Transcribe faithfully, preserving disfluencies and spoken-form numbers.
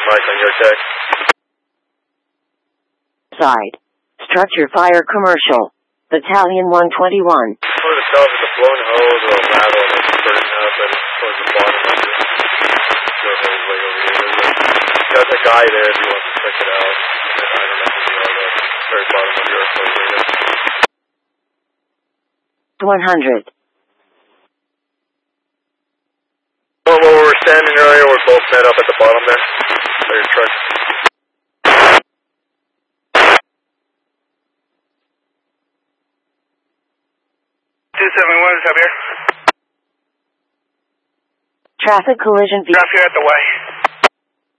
Mike on your tech. Side. Structure fire commercial. Battalion one twenty-one. Or the cells with a blown hose or a rattle that's burning up and towards the bottom of it. Go hose way over here. There's a guy there if you want to check it out. And I don't know if you know the very bottom of your elevator. one hundred. Well, where we were standing earlier, we're both met up at the bottom there. There your truck. two seven one is up here. Traffic collision. Drop here at the Y.